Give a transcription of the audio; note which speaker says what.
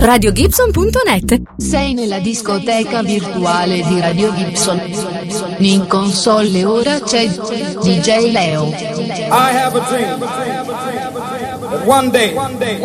Speaker 1: RadioGibson.net.
Speaker 2: Sei nella discoteca virtuale di Radio Gibson. In console ora c'è DJ Leo.
Speaker 3: I have a dream that one day